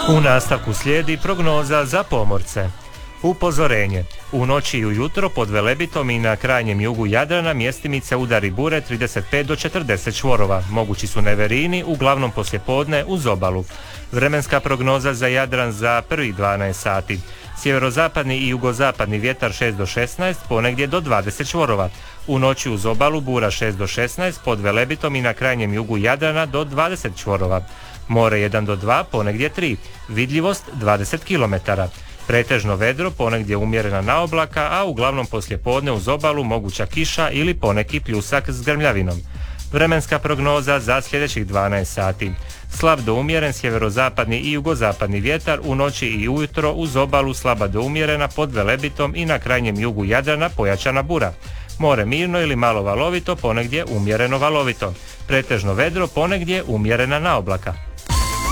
U nastavku slijedi prognoza za pomorce. Upozorenje. U noći i ujutro pod Velebitom i na krajnjem jugu Jadrana mjestimice udari bure 35 do 40 čvorova. Mogući su neverini, uglavnom poslijepodne uz obalu. Vremenska prognoza za Jadran za prvih 12 sati. Sjeverozapadni i jugozapadni vjetar 6 do 16, ponegdje do 20 čvorova. U noći uz obalu bura 6 do 16, pod Velebitom i na krajnjem jugu Jadrana do 20 čvorova. More 1 do 2, ponegdje 3. Vidljivost 20 km. Pretežno vedro, ponegdje umjerena naoblaka, a uglavnom poslijepodne uz obalu moguća kiša ili poneki pljusak s grmljavinom. Vremenska prognoza za sljedećih 12 sati. Slab do umjeren sjeverozapadni i jugozapadni vjetar, u noći i ujutro uz obalu slaba do umjerena, pod Velebitom i na krajnjem jugu Jadrana pojačana bura. More mirno ili malo valovito, ponegdje umjereno valovito. Pretežno vedro, ponegdje umjerena naoblaka.